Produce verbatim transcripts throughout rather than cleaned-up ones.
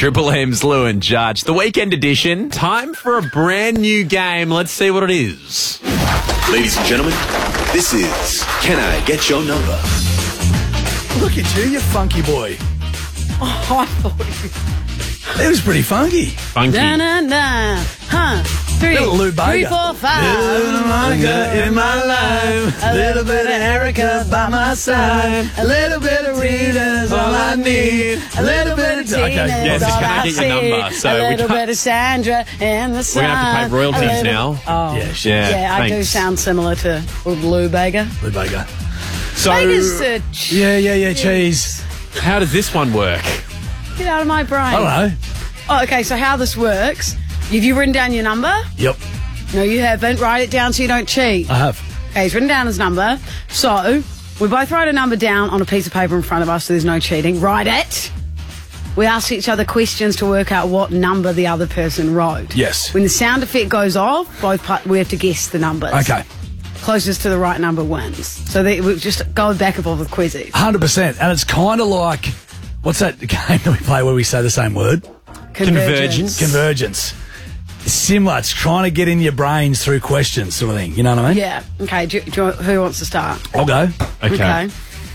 Triple M's Lou and Judge. The weekend edition. Time for a brand new game. Let's see what it is. Ladies and gentlemen, this is Can I Get Your Number? Look at you, you funky boy. Oh, I thought you... It was pretty funky. Funky. Na, na, na. Huh. Three, Little Lou three, Bega. four, five. Little Monica in my life. A little bit of Erica by my side. A little bit of Rita's all I need. A little bit of Tina. Okay, yes, all can I I get your see. number? So a we little can't- bit of Sandra and the sun. We're going to have to pay royalties A little- now. Oh, Yeah, shit. Yeah, yeah, I do thanks. sound similar to Lou Bega. Lou Bega. So, Bega's uh, ch- Yeah, yeah, yeah, cheese. how does this one work? Get out of my brain. I don't know. Oh, okay, so how this works, have you written down your number? Yep, No, you haven't. Write it down so you don't cheat. I have. Okay, he's written down his number. So, we both write a number down on a piece of paper in front of us so there's no cheating. Write it. We ask each other questions to work out what number the other person wrote. Yes. When the sound effect goes off, both part, we have to guess the numbers. Okay, Closest to the right number wins. So they, we just go back and forth with quizzes. one hundred percent. And it's kind of like, what's that game that we play where we say the same word? Convergence. Convergence. Similar. It's trying to get in your brains through questions sort of thing. You know what I mean? Yeah. Okay, do, do you, who wants to start? I'll go. Okay. Okay.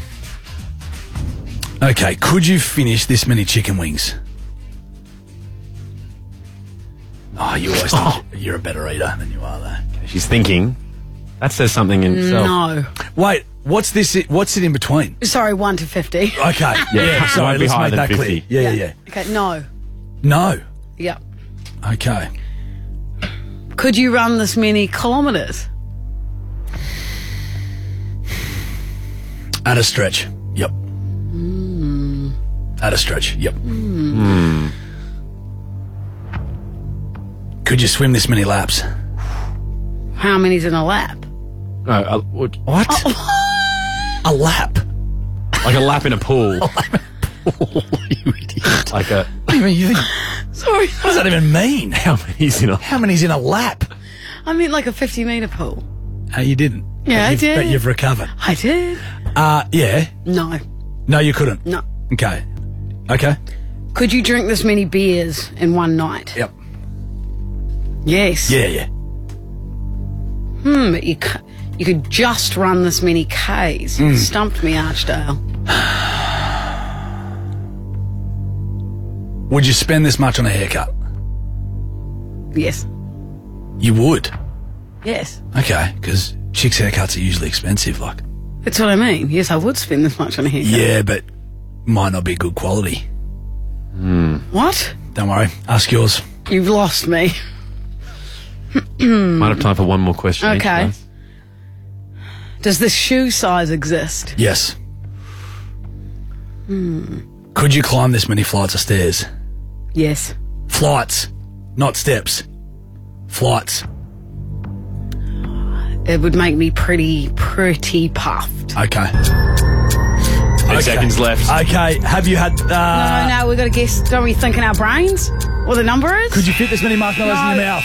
Okay, could you finish this many chicken wings? Oh, you always think you're a better eater than you are, though. She's thinking. That says something in itself. No. Wait, what's this? What's it in between? Sorry, one to fifty. Okay, yeah, it sorry, won't be let's higher make than that clear. fifty. Yeah, yeah, yeah. Okay, no. No. Yeah. Okay. Could you run this many kilometres? At a stretch. Yep. Mm. At a stretch. Yep. Hmm. Could you swim this many laps? How many's in a lap? No, uh, what? What? A lap? Like a lap in a pool. you idiot. Like a. What do you mean? You think, Sorry. what does that even mean? How many's in a. How many's in a lap? I mean like a fifty metre pool. Uh, you didn't. Yeah, But I you've- did. But you've recovered. I did. Uh, yeah. No. No, you couldn't. No. Okay. Okay. Could you drink this many beers in one night? Yep. Yes. Yeah, yeah. Hmm, but you, c- you could just run this many Ks. Hmm. You stumped me, Archdale. Would you spend this much on a haircut? Yes. You would. Yes. Okay, because chicks' haircuts are usually expensive, like. That's what I mean. Yes, I would spend this much on a haircut. Yeah, but might not be good quality. What? Don't worry. Ask yours. You've lost me. Might have time for one more question. each, Okay. guys. Does this shoe size exist? Yes. Could you climb this many flights of stairs? Yes. Flights, not steps. Flights. It would make me pretty, pretty puffed. Okay. Ten Okay. seconds left. Okay, have you had... Uh, no, no, we've got to guess. Don't we think in our brains what the number is? Could you fit this many marshmallows in your No. mouth?